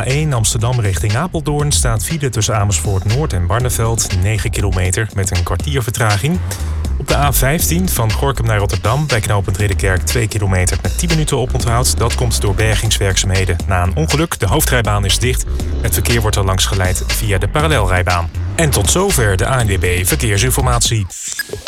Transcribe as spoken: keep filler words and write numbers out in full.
A één Amsterdam richting Apeldoorn staat file tussen Amersfoort Noord en Barneveld, negen kilometer met een kwartier vertraging. Op de A vijftien van Gorinchem naar Rotterdam bij knooppunt Ridderkerk twee kilometer met tien minuten oponthoud. Dat komt door bergingswerkzaamheden na een ongeluk. De hoofdrijbaan is dicht. Het verkeer wordt er langs geleid via de parallelrijbaan. En tot zover de A N W B Verkeersinformatie.